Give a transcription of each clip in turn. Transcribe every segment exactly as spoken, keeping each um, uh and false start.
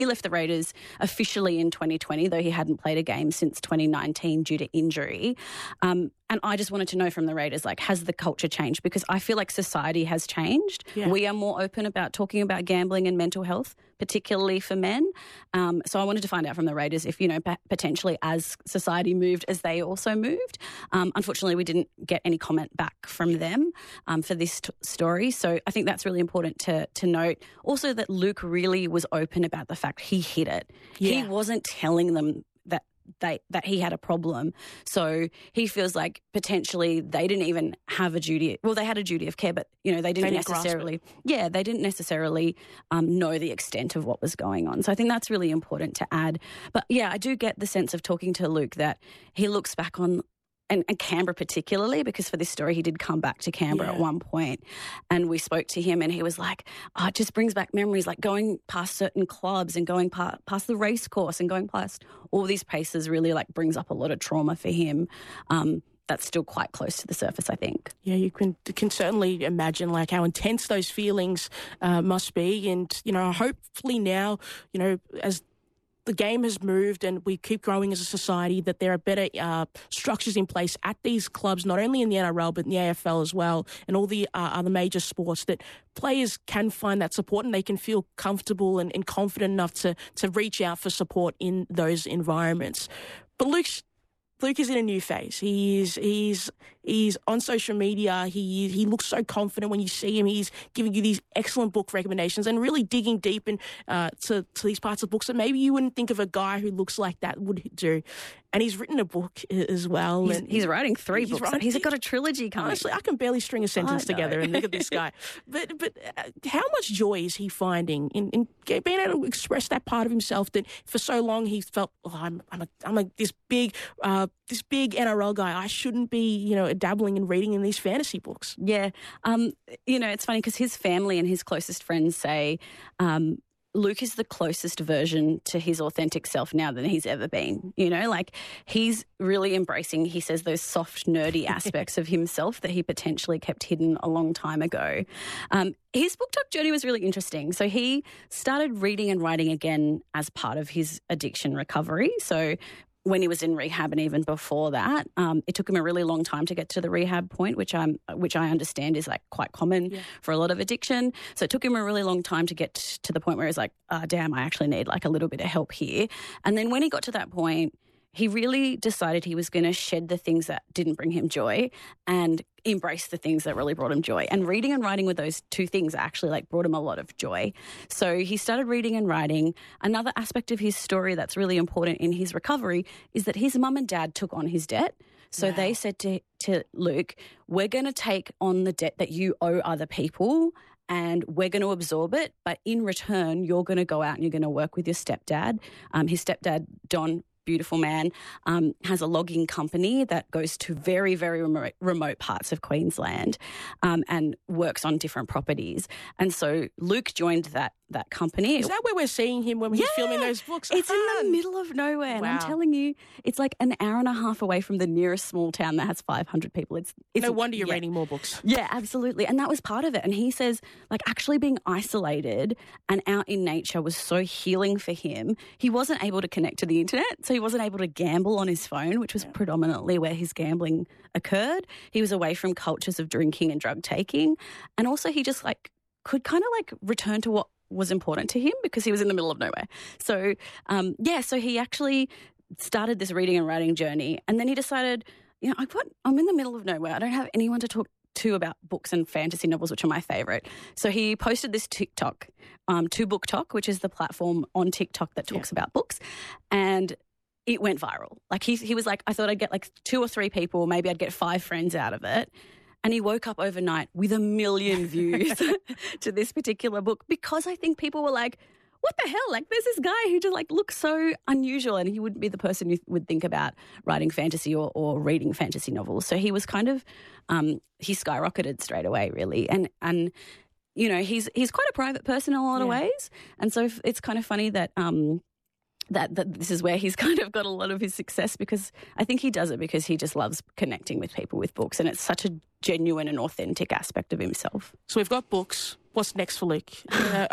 He left the Raiders officially in twenty twenty, though he hadn't played a game since twenty nineteen due to injury. Um, and I just wanted to know from the Raiders, like, has the culture changed? Because I feel like society has changed. Yeah. We are more open about talking about gambling and mental health, particularly for men. Um, so I wanted to find out from the Raiders if, you know, p- potentially as society moved, as they also moved. Um, unfortunately, we didn't get any comment back from them um, for this t- story. So I think that's really important to to note. Also that Luke really was open about the fact he hid it. Yeah. He wasn't telling them that they that he had a problem. So he feels like potentially they didn't even have a duty. Well, they had a duty of care, but, you know, they didn't They didn't grasp necessarily. Yeah, they didn't necessarily um, know the extent of what was going on. So I think that's really important to add. But yeah, I do get the sense of talking to Luke that he looks back on. And, and Canberra particularly, because for this story he did come back to Canberra Yeah. at one point, and we spoke to him and he was like, oh, it just brings back memories, like going past certain clubs and going past, past the race course and going past all these places really like brings up a lot of trauma for him. Um, that's still quite close to the surface, I think. Yeah, you can can certainly imagine like how intense those feelings uh, must be. And, you know, hopefully now, you know, as the game has moved and we keep growing as a society, that there are better uh, structures in place at these clubs, not only in the N R L but in the A F L as well, and all the uh, other major sports, that players can find that support and they can feel comfortable and, and confident enough to to reach out for support in those environments. But Luke's Luke is in a new phase. He's he's he's on social media. He he looks so confident when you see him. He's giving you these excellent book recommendations and really digging deep in uh, to to these parts of books that maybe you wouldn't think of a guy who looks like that would do. And he's written a book as well. He's, and he's writing three he's books. writing- He's got a trilogy coming. Honestly, I can barely string a sentence I know. together and look at this guy. But but uh, how much joy is he finding in, in being able to express that part of himself that for so long he felt, oh, I'm I'm a I'm a this big uh, this big N R L guy. I shouldn't be, you know, dabbling and reading in these fantasy books. Yeah. Um, you know, it's funny because his family and his closest friends say um, Luke is the closest version to his authentic self now than he's ever been. You know, like he's really embracing, he says, those soft, nerdy aspects of himself that he potentially kept hidden a long time ago. Um, his book talk journey was really interesting. So he started reading and writing again as part of his addiction recovery. So when he was in rehab and even before that, um, it took him a really long time to get to the rehab point, which I'm, which I understand is like quite common Yeah. for a lot of addiction. So it took him a really long time to get to the point where he's like, oh, damn, I actually need like a little bit of help here. And then when he got to that point, he really decided he was going to shed the things that didn't bring him joy and embrace the things that really brought him joy. And reading and writing with those two things actually like brought him a lot of joy. So he started reading and writing. Another aspect of his story that's really important in his recovery is that his mum and dad took on his debt. So Wow. they said to, to Luke, we're going to take on the debt that you owe other people and we're going to absorb it. But in return, you're going to go out and you're going to work with your stepdad. Um, his stepdad, Don, beautiful man, um, has a logging company that goes to very, very remote, remote parts of Queensland um, and works on different properties. And so Luke joined that that company. Is that where we're seeing him when he's Yeah. filming those books? It's in Ah, the middle of nowhere. And I'm Wow. telling you, it's like an hour and a half away from the nearest small town that has five hundred people. It's, it's No wonder you're yeah. reading more books. Yeah, absolutely. And that was part of it. And he says, like, actually being isolated and out in nature was so healing for him. He wasn't able to connect to the internet, so he wasn't able to gamble on his phone, which was predominantly where his gambling occurred. He was away from cultures of drinking and drug taking. And also he just, like, could kind of, like, return to what was important to him because he was in the middle of nowhere. So, um, yeah, so he actually started this reading and writing journey. And then he decided, you know, I've got, I'm in the middle of nowhere. I don't have anyone to talk to about books and fantasy novels, which are my favourite. So he posted this TikTok um, to BookTok, which is the platform on TikTok that talks about books. And it went viral. Like he, he was like, I thought I'd get like two or three people, maybe I'd get five friends out of it. And he woke up overnight with a million views to this particular book because I think people were like, what the hell? Like there's this guy who just like looks so unusual and he wouldn't be the person you would think about writing fantasy or, or reading fantasy novels. So he was kind of, um, he skyrocketed straight away really. And, and, you know, he's, he's quite a private person in a lot of Yeah. ways. And so it's kind of funny that, um, That, that this is where he's kind of got a lot of his success because I think he does it because he just loves connecting with people with books and it's such a genuine and authentic aspect of himself. So we've got books. What's next for Luke? Uh, uh,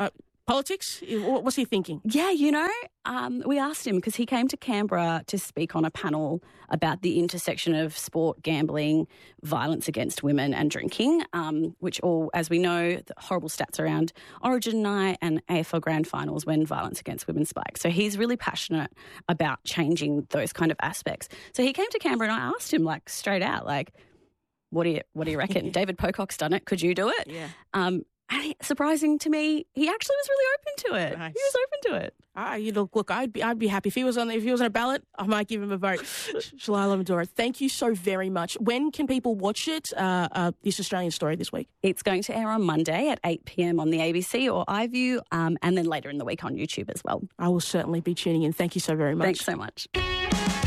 Politics? What's he thinking? Yeah, you know, um, we asked him because he came to Canberra to speak on a panel about the intersection of sport, gambling, violence against women and drinking, um, which all, as we know, the horrible stats around Origin night and A F L grand finals when violence against women spiked. So he's really passionate about changing those kind of aspects. So he came to Canberra and I asked him, like, straight out, like, what do you, what do you reckon? David Pocock's done it. Could you do it? Yeah. Um, And he, surprising to me, he actually was really open to it. Nice. He was open to it. Ah, you know, look, I'd be, I'd be happy if he was on, if he was on a ballot. I might give him a vote. Shalila Medora, thank you so very much. When can people watch it? Uh, uh, this Australian Story this week. It's going to air on Monday at eight p.m. on the A B C or iView, um, and then later in the week on YouTube as well. I will certainly be tuning in. Thank you so very much. Thanks so much.